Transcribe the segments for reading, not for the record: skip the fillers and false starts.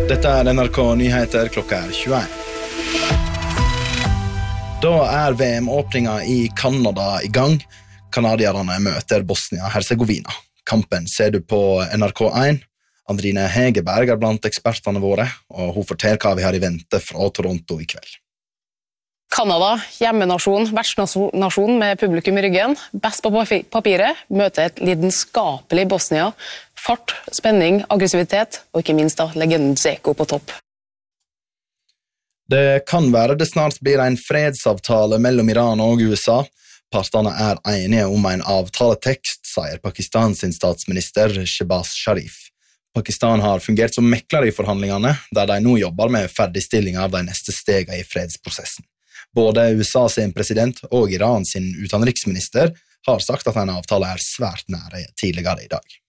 Dette NRK Nyheter klokka 21. Da VM-åpningen i Kanada i gang. Kanadierne møter Bosnia-Herzegovina. Kampen ser du på NRK1. Andrine Hegerberg blant ekspertene våre, og hun forteller hva vi har i vente fra Toronto i kveld. Kanada, hjemmenasjon, vertsnasjon med publikum i ryggen, best på papiret, møter et lidenskapelig Bosnia, fart, spenning, aggressivitet, og ikke minst da, legenden Dzeko på topp. Det kan være det snart blir en fredsavtale mellom Iran og USA. Partene enige om en avtaletekst, sier Pakistans statsminister Shehbaz Sharif. Pakistan har fungert som mekler i forhandlingene, der de nå jobber med ferdigstilling av de neste stegene i fredsprosessen. Både USA sin president og Iran sin utenriksminister har sagt at en avtale svært nære tidligere i dag.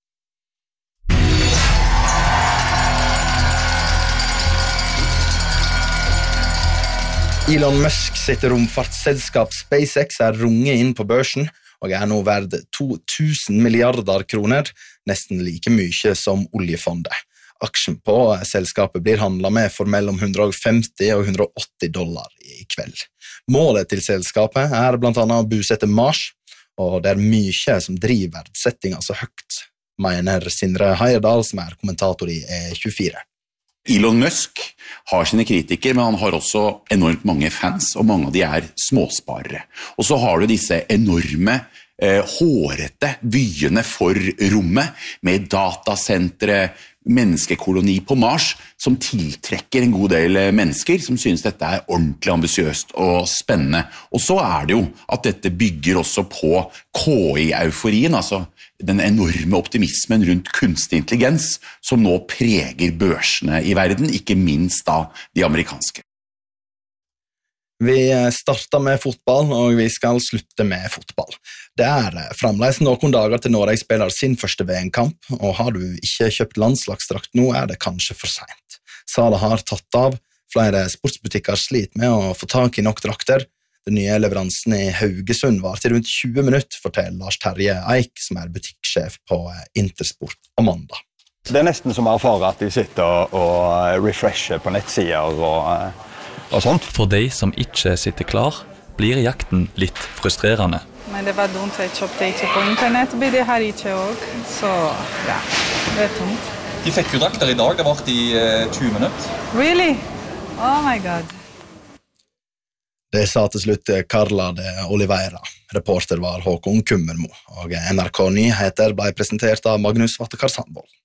Elon Musk sitt romfartsselskap SpaceX runget inn på børsen og nå verd 2000 milliarder kroner, nesten like mye som oljefondet. Aksjen på selskapet blir handlet med for mellom 150 og 180 dollar i kveld. Målet til selskapet blant annet å busette Mars, og det mye som driver verdsettingen så høyt, mener Sindre Heierdal, som kommentator i E24. Elon Musk har sine kritikere, men han har også enormt mange fans, og mange av de småsparere. Og så har du disse enorme, hårete vyene for rommet, med datasentre, menneskekoloni på Mars, som tiltrekker en god del mennesker, som synes dette ordentlig ambisiøst og spennende. Og så det jo at dette bygger også på KI-euforien, altså den enorme optimismen rundt kunstig intelligens, som nå preger børsene i verden, ikke minst da de amerikanske. Vi starter med fotball, og vi skal slutte med fotball. Det fremdeles noen dager til Norge spiller sin første VM-kamp, og har du ikke kjøpt landslagsdrakt nå, det kanskje for sent. Salet har tatt av, flere sportsbutikker sliter med å få tak i nok drakter. Den nye leveransen i Haugesund var til rundt 20 minutter, forteller Lars Terje Eik, som butikksjef på Intersport Amanda. Det nesten som å erfare at de sitter og refresher på nettsider og sånt. For de som ikke sitter klar, blir jakten litt frustrerende. Men det var dumt at jeg kjøpte ikke på internett, blir det her ikke også. Så ja, det tungt. De fikk jo drakter i dag, det var i 20 minutter. Really? Oh my god. Det sa til slutt Carla de Oliveira. Reporter var Håkon Kummermo, og NRK Nyheter ble presentert av Magnus Vattekar Sandvold.